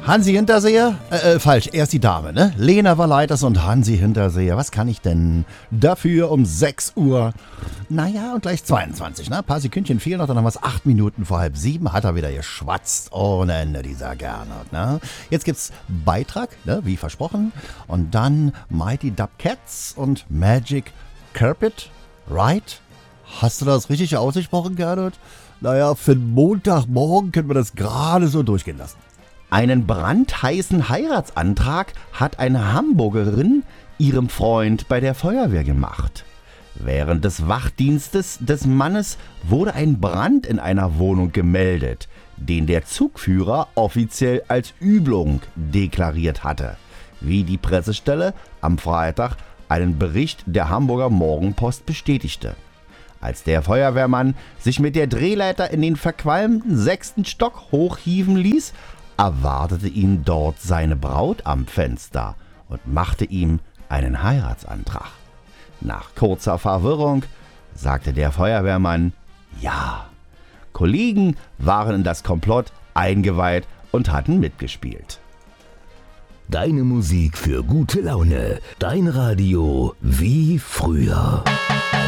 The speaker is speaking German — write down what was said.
Hansi Hinterseher? Falsch, erst die Dame, ne? Lena Valaitis und Hansi Hinterseher. Was kann ich denn dafür um 6 Uhr? Naja, und gleich 22, ne? Ein paar Sekündchen fehlen noch, dann haben wir es 8 Minuten vor 6:30. Hat er wieder geschwatzt ohne Ende, dieser Gernot, ne? Jetzt gibt's Beitrag, ne? Wie versprochen. Und dann Mighty Dub Cats und Magic Carpet, right? Hast du das richtig ausgesprochen, Gernot? Naja, für den Montagmorgen können wir das gerade so durchgehen lassen. Einen brandheißen Heiratsantrag hat eine Hamburgerin ihrem Freund bei der Feuerwehr gemacht. Während des Wachdienstes des Mannes wurde ein Brand in einer Wohnung gemeldet, den der Zugführer offiziell als Übung deklariert hatte, wie die Pressestelle am Freitag einen Bericht der Hamburger Morgenpost bestätigte. Als der Feuerwehrmann sich mit der Drehleiter in den verqualmten 6. Stock hochhieven ließ, erwartete ihn dort seine Braut am Fenster und machte ihm einen Heiratsantrag. Nach kurzer Verwirrung sagte der Feuerwehrmann ja. Kollegen waren in das Komplott eingeweiht und hatten mitgespielt. Deine Musik für gute Laune. Dein Radio wie früher.